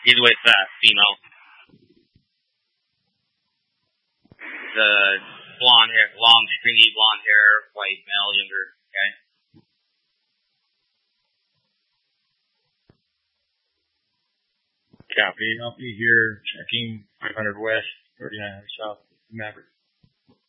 He's with female. The blonde hair, long, stringy blonde hair, white male, younger guy. Copy. I'll be here checking 500 west, 3900 south, Maverick.